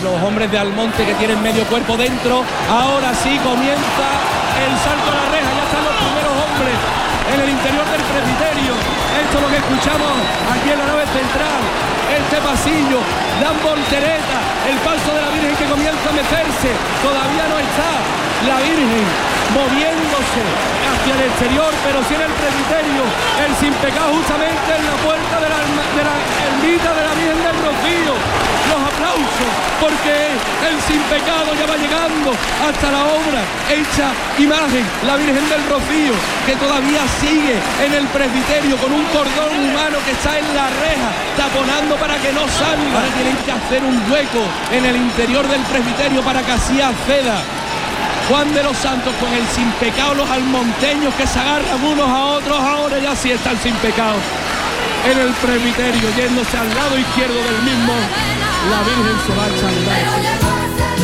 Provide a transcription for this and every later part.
los hombres de Almonte que tienen medio cuerpo dentro. Ahora sí comienza el salto a la reja, ya están los primeros hombres en el interior del presbiterio. Esto es lo que escuchamos aquí en la nave central, este pasillo, dan voltereta, el paso de la Virgen que comienza a mecerse, todavía no está la Virgen moviéndose hacia el exterior, pero sí en el presbiterio, el sin pecado justamente en la puerta de la ermita de la Virgen del Rocío. Los aplausos, porque el sin pecado ya va llegando hasta la obra hecha imagen, la Virgen del Rocío, que todavía sigue en el presbiterio con un cordón humano que está en la reja, taponando para que no salga. Ahora tienen que hacer un hueco en el interior del presbiterio para que así acceda Juan de los Santos con el sin pecado, los almonteños que se agarran unos a otros. Ahora ya sí está el sin pecado en el presbiterio, yéndose al lado izquierdo del mismo. La Virgen se va a echar.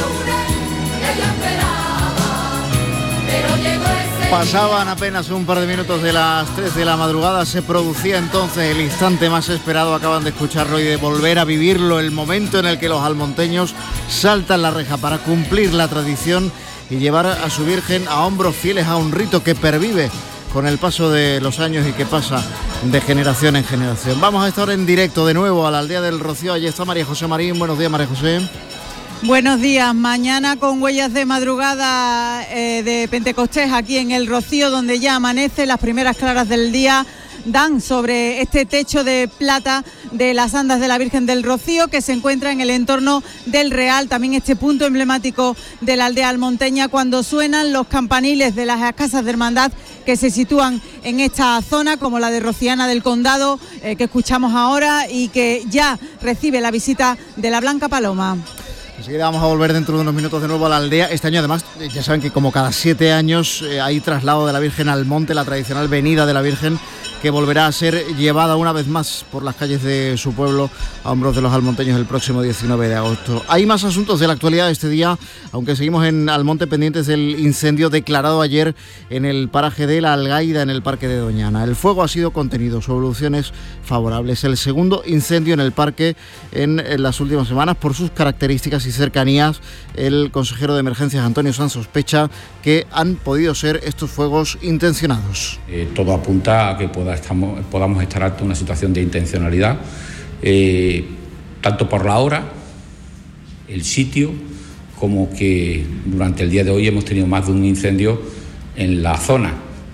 Pasaban apenas un par de minutos de las 3 de la madrugada, se producía entonces el instante más esperado, acaban de escucharlo y de volver a vivirlo, el momento en el que los almonteños saltan la reja para cumplir la tradición y llevar a su Virgen a hombros fieles a un rito que pervive con el paso de los años y que pasa de generación en generación. Vamos a estar en directo de nuevo a la aldea del Rocío. Allí está María José Marín. Buenos días, María José. Buenos días. Mañana con huellas de madrugada de Pentecostés aquí en el Rocío, donde ya amanece. Las primeras claras del día dan sobre este techo de plata de las andas de la Virgen del Rocío, que se encuentra en el entorno del Real, también este punto emblemático de la aldea almonteña, cuando suenan los campaniles de las casas de hermandad que se sitúan en esta zona, como la de Rociana del Condado, que escuchamos ahora y que ya recibe la visita de la Blanca Paloma. Enseguida vamos a volver dentro de unos minutos de nuevo a la aldea. Este año además, ya saben que como cada 7 años hay traslado de la Virgen al monte, la tradicional venida de la Virgen, que volverá a ser llevada una vez más por las calles de su pueblo a hombros de los almonteños el próximo 19 de agosto. Hay más asuntos de la actualidad de este día, aunque seguimos en Almonte pendientes del incendio declarado ayer en el paraje de La Algaida, en el Parque de Doñana. El fuego ha sido contenido, su evolución es favorable. Es el segundo incendio en el parque en las últimas semanas. Por sus características y cercanías, el consejero de Emergencias, Antonio Sanz, sospecha que han podido ser estos fuegos intencionados. Todo apunta a que podamos estar ante una situación de intencionalidad, tanto por la hora, el sitio, como que durante el día de hoy hemos tenido más de un incendio en la zona.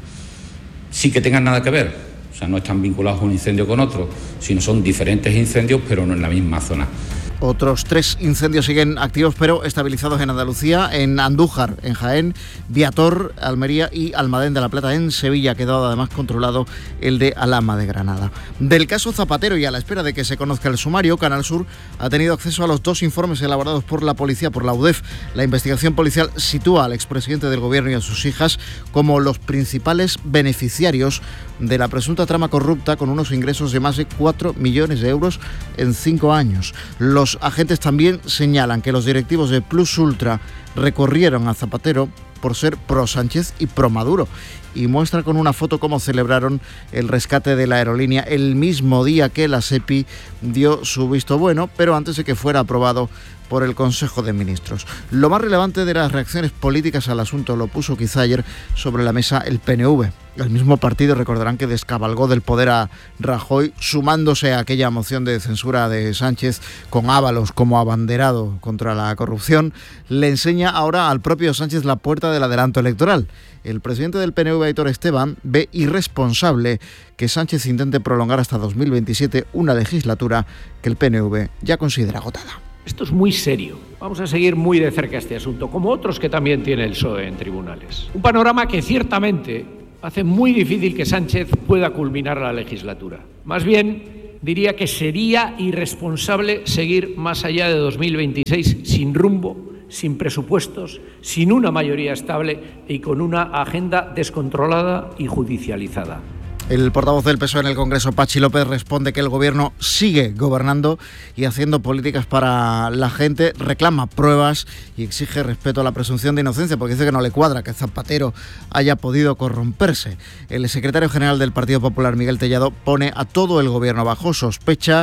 Sí que tengan nada que ver, o sea, no están vinculados un incendio con otro, sino son diferentes incendios, pero no en la misma zona. Otros 3 incendios siguen activos pero estabilizados en Andalucía, en Andújar, en Jaén, Viator, Almería y Almadén de la Plata, en Sevilla. Ha quedado además controlado el de Alhama de Granada. Del caso Zapatero y a la espera de que se conozca el sumario, Canal Sur ha tenido acceso a los 2 informes elaborados por la policía, por la UDEF. La investigación policial sitúa al expresidente del gobierno y a sus hijas como los principales beneficiarios de la presunta trama corrupta, con unos ingresos de más de 4 millones de euros en 5 años. Los agentes también señalan que los directivos de Plus Ultra recorrieron a Zapatero por ser pro Sánchez y pro Maduro, y muestra con una foto cómo celebraron el rescate de la aerolínea el mismo día que la SEPI dio su visto bueno, pero antes de que fuera aprobado por el Consejo de Ministros. Lo más relevante de las reacciones políticas al asunto lo puso quizá ayer sobre la mesa el PNV. El mismo partido, recordarán, que descabalgó del poder a Rajoy, sumándose a aquella moción de censura de Sánchez con Ábalos como abanderado contra la corrupción. Le enseña ahora al propio Sánchez la puerta del adelanto electoral. El presidente del PNV, Aitor Esteban, ve irresponsable que Sánchez intente prolongar hasta 2027 una legislatura que el PNV ya considera agotada. Esto es muy serio. Vamos a seguir muy de cerca este asunto, como otros que también tiene el PSOE en tribunales. Un panorama que ciertamente hace muy difícil que Sánchez pueda culminar la legislatura. Más bien, diría que sería irresponsable seguir más allá de 2026 sin rumbo, sin presupuestos, sin una mayoría estable y con una agenda descontrolada y judicializada. El portavoz del PSOE en el Congreso, Pachi López, responde que el gobierno sigue gobernando y haciendo políticas para la gente, reclama pruebas y exige respeto a la presunción de inocencia, porque dice que no le cuadra que Zapatero haya podido corromperse. El secretario general del Partido Popular, Miguel Tellado, pone a todo el gobierno bajo sospecha.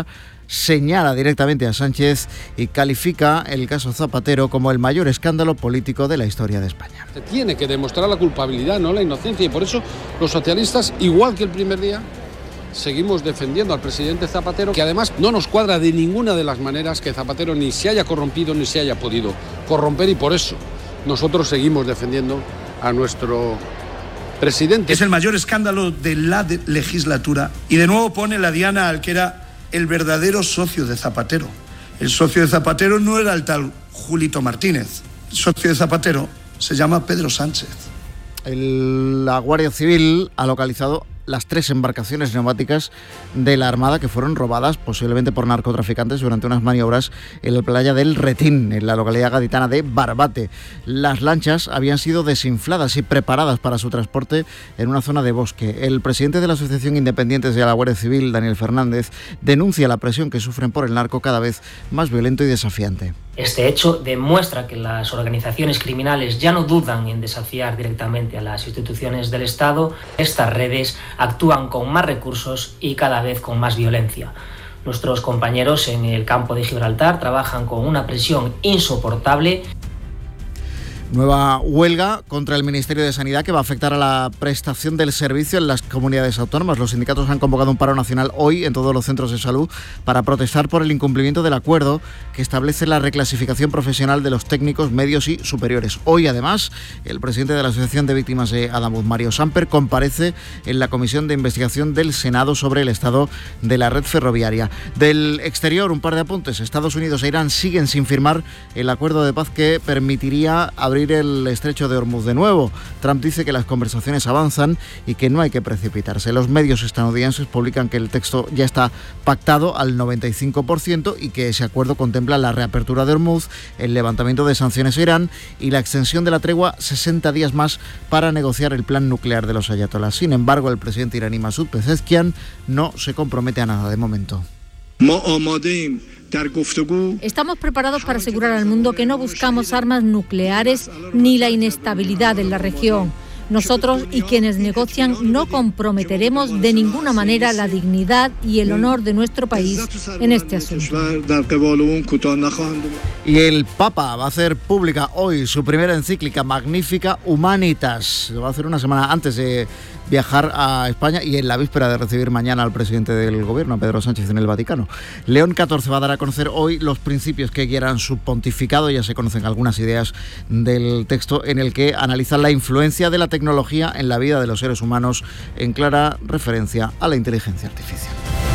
señala directamente a Sánchez y califica el caso Zapatero como el mayor escándalo político de la historia de España. Se tiene que demostrar la culpabilidad, no la inocencia, y por eso los socialistas, igual que el primer día, seguimos defendiendo al presidente Zapatero, que además no nos cuadra de ninguna de las maneras que Zapatero ni se haya corrompido ni se haya podido corromper, y por eso nosotros seguimos defendiendo a nuestro presidente. Es el mayor escándalo de la legislatura y de nuevo pone la diana al que era el verdadero socio de Zapatero. El socio de Zapatero no era el tal Julito Martínez. El socio de Zapatero se llama Pedro Sánchez. La Guardia Civil ha localizado las 3 embarcaciones neumáticas de la Armada que fueron robadas posiblemente por narcotraficantes durante unas maniobras en la playa del Retín, en la localidad gaditana de Barbate. Las lanchas habían sido desinfladas y preparadas para su transporte en una zona de bosque. El presidente de la Asociación Independientes de la Guardia Civil, Daniel Fernández, denuncia la presión que sufren por el narco cada vez más violento y desafiante. Este hecho demuestra que las organizaciones criminales ya no dudan en desafiar directamente a las instituciones del Estado. Estas redes actúan con más recursos y cada vez con más violencia. Nuestros compañeros en el campo de Gibraltar trabajan con una presión insoportable. Nueva huelga contra el Ministerio de Sanidad que va a afectar a la prestación del servicio en las comunidades autónomas. Los sindicatos han convocado un paro nacional hoy en todos los centros de salud para protestar por el incumplimiento del acuerdo que establece la reclasificación profesional de los técnicos medios y superiores. Hoy, además, el presidente de la Asociación de Víctimas de Adamuz, Mario Samper, comparece en la Comisión de Investigación del Senado sobre el estado de la red ferroviaria. Del exterior, un par de apuntes. Estados Unidos e Irán siguen sin firmar el acuerdo de paz que permitiría abrir el estrecho de Hormuz de nuevo. Trump dice que las conversaciones avanzan y que no hay que precipitarse. Los medios estadounidenses publican que el texto ya está pactado al 95% y que ese acuerdo contempla la reapertura de Hormuz, el levantamiento de sanciones a Irán y la extensión de la tregua 60 días más para negociar el plan nuclear de los ayatolás. Sin embargo, el presidente iraní Masoud Pezeshkian no se compromete a nada de momento. Estamos preparados para asegurar al mundo que no buscamos armas nucleares ni la inestabilidad en la región. Nosotros y quienes negocian no comprometeremos de ninguna manera la dignidad y el honor de nuestro país en este asunto. Y el Papa va a hacer pública hoy su primera encíclica Magnificat Humanitas. Lo va a hacer una semana antes de viajar a España y en la víspera de recibir mañana al presidente del gobierno, a Pedro Sánchez, en el Vaticano. León XIV va a dar a conocer hoy los principios que guiarán su pontificado. Ya se conocen algunas ideas del texto en el que analiza la influencia de la tecnología en la vida de los seres humanos, en clara referencia a la inteligencia artificial.